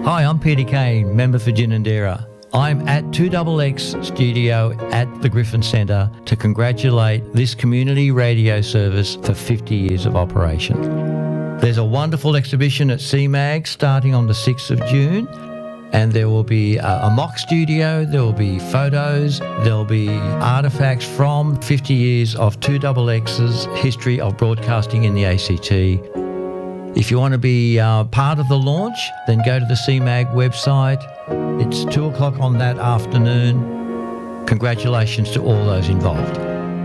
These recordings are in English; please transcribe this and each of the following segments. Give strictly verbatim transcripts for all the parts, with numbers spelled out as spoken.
Hi, I'm Peter Kane, member for Ginninderra. I'm at two X X Studio at the Griffin Centre to congratulate this community radio service for fifty years of operation. There's a wonderful exhibition at C MAG starting on the sixth of June, and there will be a, a mock studio, there will be photos, there will be artefacts from fifty years of two X X's history of broadcasting in the A C T. If you want to be uh, part of the launch, then go to the C MAG website. It's two o'clock on that afternoon. Congratulations to all those involved.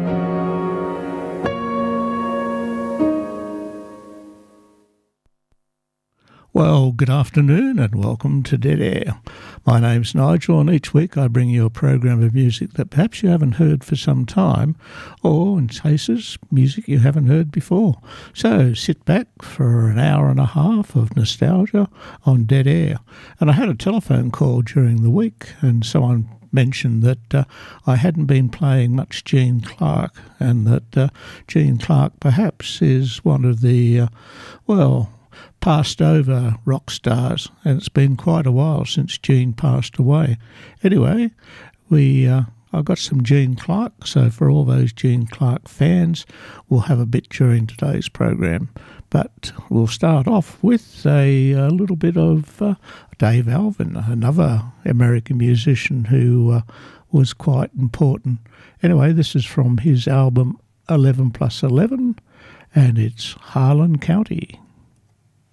Well, good afternoon and welcome to Dead Air. My name's Nigel, and each week I bring you a program of music that perhaps you haven't heard for some time, or in cases, music you haven't heard before. So sit back for an hour and a half of nostalgia on Dead Air. And I had a telephone call during the week, and someone mentioned that uh, I hadn't been playing much Gene Clark, and that uh, Gene Clark perhaps is one of the, uh, well... passed over rock stars, and it's been quite a while since Gene passed away. Anyway, we uh, I got some Gene Clark, so for all those Gene Clark fans, we'll have a bit during today's program. But we'll start off with a, a little bit of uh, Dave Alvin, another American musician who uh, was quite important. Anyway, this is from his album eleven plus eleven, and it's Harlan County.